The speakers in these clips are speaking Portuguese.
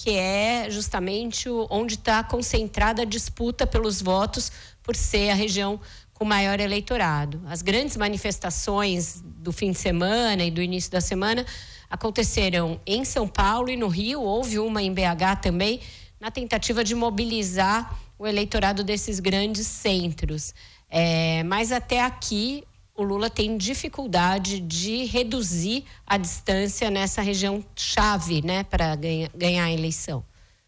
que é justamente onde está concentrada a disputa pelos votos, por ser a região com maior eleitorado. As grandes manifestações do fim de semana e do início da semana aconteceram em São Paulo e no Rio, houve uma em BH também, na tentativa de mobilizar o eleitorado desses grandes centros. Mas até aqui o Lula tem dificuldade de reduzir a distância nessa região chave, né, para ganhar a eleição.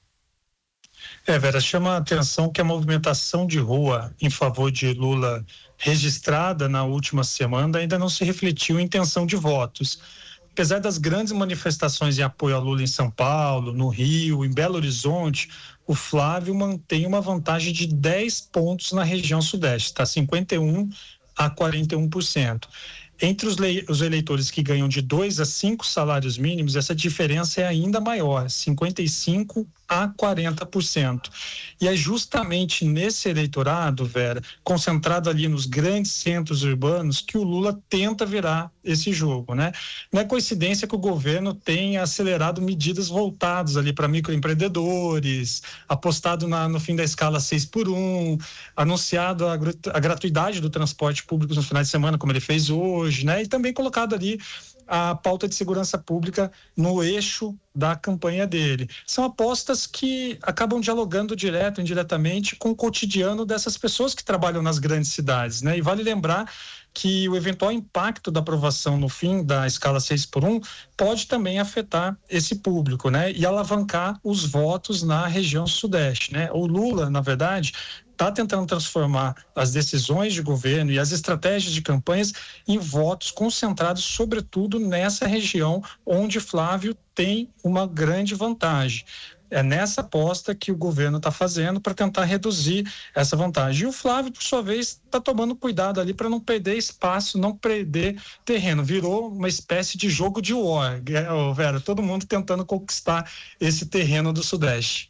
Vera, chama a atenção que a movimentação de rua em favor de Lula registrada na última semana ainda não se refletiu em intenção de votos. Apesar das grandes manifestações em apoio a Lula em São Paulo, no Rio, em Belo Horizonte, o Flávio mantém uma vantagem de 10 pontos na região sudeste, está 51% a 41%. Entre os eleitores que ganham de 2 a 5 salários mínimos, essa diferença é ainda maior, 55% a 40%. E é justamente nesse eleitorado, Vera, concentrado ali nos grandes centros urbanos, que o Lula tenta virar esse jogo, né? Não é coincidência que o governo tenha acelerado medidas voltadas ali para microempreendedores, apostado no fim da escala 6x1, anunciado a gratuidade do transporte público nos finais de semana, como ele fez hoje, né? E também colocado ali a pauta de segurança pública no eixo da campanha dele. São apostas que acabam dialogando direto ou indiretamente com o cotidiano dessas pessoas que trabalham nas grandes cidades, né? E vale lembrar que o eventual impacto da aprovação no fim da escala 6x1 pode também afetar esse público, né? E alavancar os votos na região sudeste, né? O Lula, na verdade, está tentando transformar as decisões de governo e as estratégias de campanhas em votos concentrados, sobretudo nessa região onde Flávio tem uma grande vantagem. É nessa aposta que o governo está fazendo para tentar reduzir essa vantagem. E o Flávio, por sua vez, está tomando cuidado ali para não perder espaço, não perder terreno. Virou uma espécie de jogo de war, Vera, todo mundo tentando conquistar esse terreno do Sudeste.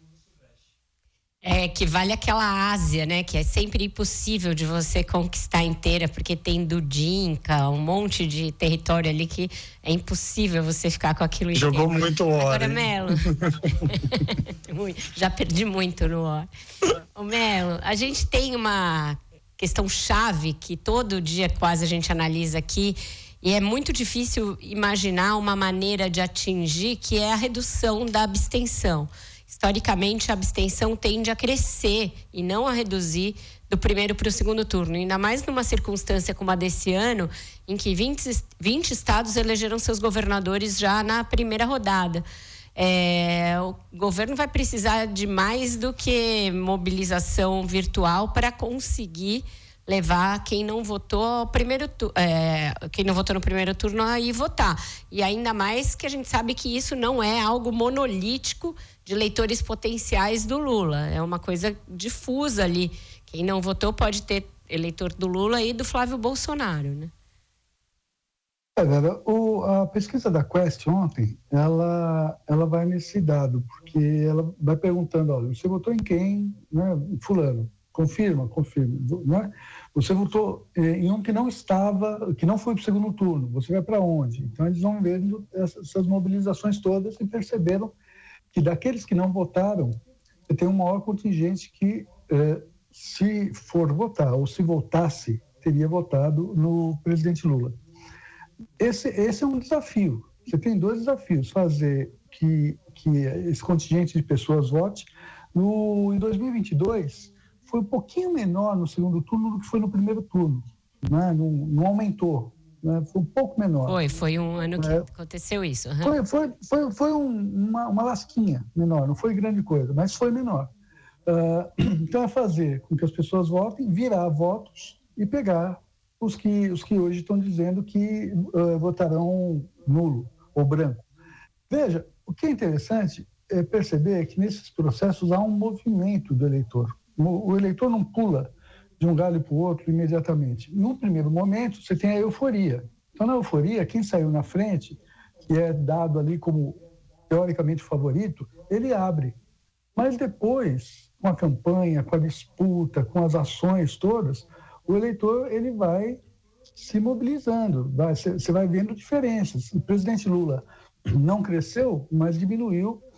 Que vale aquela Ásia, né? Que é sempre impossível de você conquistar inteira, porque tem Dudinka, um monte de território ali que é impossível você ficar com aquilo inteiro. Jogou muito hora. Agora, Melo, já perdi muito no hora. Ô, Melo, a gente tem uma questão chave que todo dia quase a gente analisa aqui, e é muito difícil imaginar uma maneira de atingir, que é a redução da abstenção. Historicamente, a abstenção tende a crescer e não a reduzir do primeiro para o segundo turno. Ainda mais numa circunstância como a desse ano, em que 20 estados elegeram seus governadores já na primeira rodada. O governo vai precisar de mais do que mobilização virtual para conseguir levar quem não votou ao quem não votou no primeiro turno a ir votar. E ainda mais que a gente sabe que isso não é algo monolítico de eleitores potenciais do Lula. É uma coisa difusa ali. Quem não votou pode ter eleitor do Lula e do Flávio Bolsonaro, né? Vera, a pesquisa da Quest ontem, ela vai nesse dado, porque ela vai perguntando, olha, você votou em quem, né? Fulano. Confirma, né? Você votou em um que não foi para o segundo turno, você vai para onde? Então eles vão vendo essas mobilizações todas e perceberam que daqueles que não votaram, você tem um maior contingente que, se for votar, ou se votasse, teria votado no presidente Lula. Esse é um desafio. Você tem 2 desafios: fazer que esse contingente de pessoas vote. Em 2022, foi um pouquinho menor no segundo turno do que foi no primeiro turno, né? Não aumentou, né? Foi um pouco menor. Foi um ano que aconteceu isso. Uhum. Foi uma lasquinha menor, não foi grande coisa, mas foi menor. Então é fazer com que as pessoas votem, virar votos e pegar os que hoje estão dizendo que votarão nulo ou branco. Veja, o que é interessante é perceber que nesses processos há um movimento do eleitor. O eleitor não pula de um galho para o outro imediatamente. No primeiro momento, você tem a euforia. Então, na euforia, quem saiu na frente, que é dado ali como teoricamente favorito, ele abre. Mas depois, com a campanha, com a disputa, com as ações todas, o eleitor ele vai se mobilizando, você vai vendo diferenças. O presidente Lula não cresceu, mas diminuiu